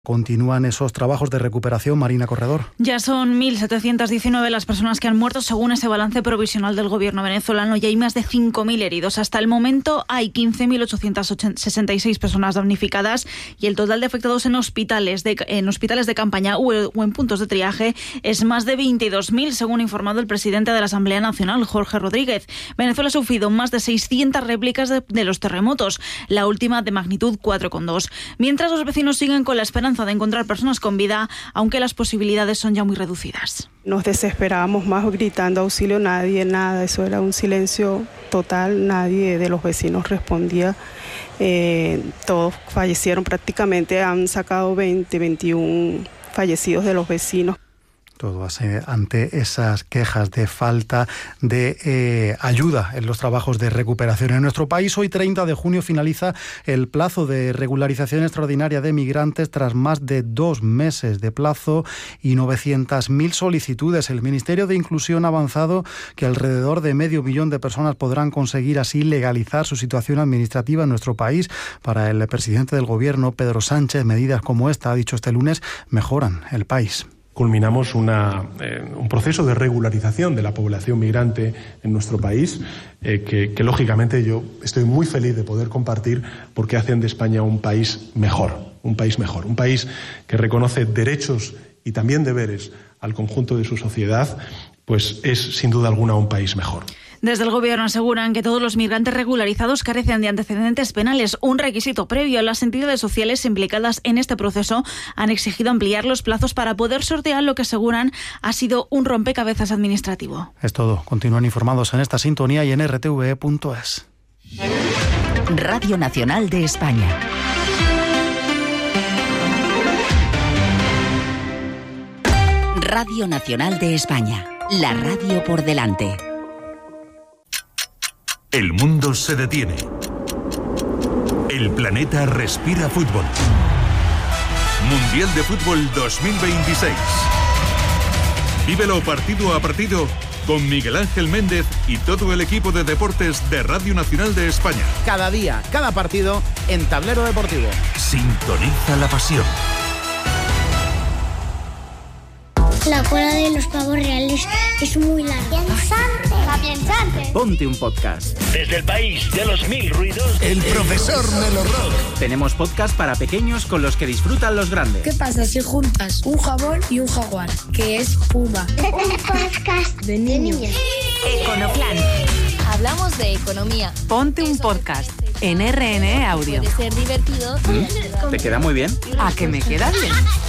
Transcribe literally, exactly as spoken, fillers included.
Continúan esos trabajos de recuperación, Marina Corredor. Ya son mil setecientas diecinueve las personas que han muerto según ese balance provisional del gobierno venezolano y hay más de cinco mil heridos. Hasta el momento hay quince mil ochocientas sesenta y seis personas damnificadas y el total de afectados en hospitales de, en hospitales de campaña o en puntos de triaje es más de veintidós mil, según ha informado el presidente de la Asamblea Nacional, Jorge Rodríguez. Venezuela ha sufrido más de seiscientas réplicas de, de los terremotos, la última de magnitud cuatro coma dos. Mientras los vecinos siguen con la esperanza de encontrar personas con vida, aunque las posibilidades son ya muy reducidas. Nos desesperábamos más gritando auxilio, nadie, nada, eso era un silencio total, nadie de los vecinos respondía, eh, todos fallecieron prácticamente, han sacado veinte, veintiún fallecidos de los vecinos. Todo ante esas quejas de falta de eh, ayuda en los trabajos de recuperación en nuestro país. Hoy, treinta de junio, finaliza el plazo de regularización extraordinaria de migrantes tras más de dos meses de plazo y novecientas mil solicitudes. El Ministerio de Inclusión ha avanzado que alrededor de medio millón de personas podrán conseguir así legalizar su situación administrativa en nuestro país. Para el presidente del Gobierno, Pedro Sánchez, medidas como esta, ha dicho este lunes, mejoran el país. Culminamos una, eh, un proceso de regularización de la población migrante en nuestro país, eh, que, que lógicamente yo estoy muy feliz de poder compartir porque hacen de España un país mejor, un país mejor, un país que reconoce derechos y también deberes al conjunto de su sociedad, pues es sin duda alguna un país mejor. Desde el Gobierno aseguran que todos los migrantes regularizados carecen de antecedentes penales, un requisito previo. Las entidades sociales implicadas en este proceso han exigido ampliar los plazos para poder sortear lo que aseguran ha sido un rompecabezas administrativo. Es todo. Continúan informados en esta sintonía y en r t v e punto es. Radio Nacional de España. Radio Nacional de España. La radio por delante. El mundo se detiene. El planeta respira fútbol. Mundial de Fútbol dos mil veintiséis. Vívelo partido a partido con Miguel Ángel Méndez y todo el equipo de deportes de Radio Nacional de España. Cada día, cada partido en Tablero Deportivo. Sintoniza la pasión. La cola de los pavos reales es muy larga. Piensante, la piensante. Ponte un podcast. Desde el país de los mil ruidos, el profesor Melo Rock. Tenemos podcast para pequeños con los que disfrutan los grandes. ¿Qué pasa si juntas un jabón y un jaguar? Que es Puma. Un podcast de niños. Econoplan. Hablamos de economía. Ponte un podcast en R N E Audio. Puede ser divertido. ¿Mm? ¿Te queda muy bien? ¿A que me queda bien?